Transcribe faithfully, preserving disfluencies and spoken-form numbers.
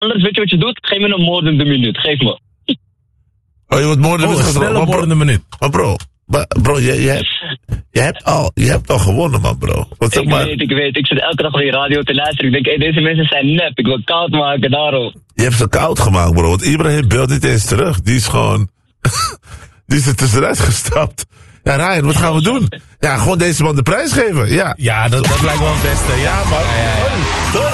Anders weet je wat je doet? Geef me een moordende minuut. Geef me. Oh, je wordt moordende Oh, minuut. snelle Maar bro- moordende minuut. Maar bro, maar bro, je, je, hebt, je, hebt al, je hebt al gewonnen, man, bro. Wat zeg Ik maar, weet, ik weet. Ik zit elke dag op die radio te luisteren. Ik denk, hey, deze mensen zijn nep. Ik wil koud maken, daarom. je hebt ze koud gemaakt, bro. Want Ibrahim belt niet eens terug. Die is gewoon... die is er tussenuit gestapt. Ja, Ryan, wat gaan we doen? Ja, gewoon deze man de prijs geven. Ja. Ja, dat, dat lijkt wel het beste. Ja, man.